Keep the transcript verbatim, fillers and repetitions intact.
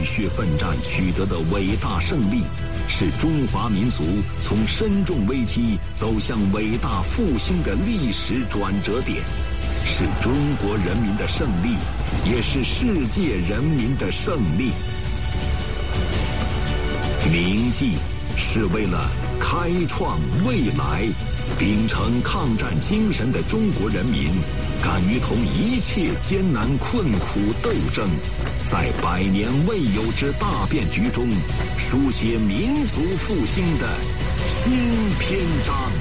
浴血奋战取得的伟大胜利，是中华民族从深重危机走向伟大复兴的历史转折点，是中国人民的胜利，也是世界人民的胜利。铭记是为了开创未来，秉承抗战精神的中国人民，敢于同一切艰难困苦斗争，在百年未有之大变局中，书写民族复兴的新篇章。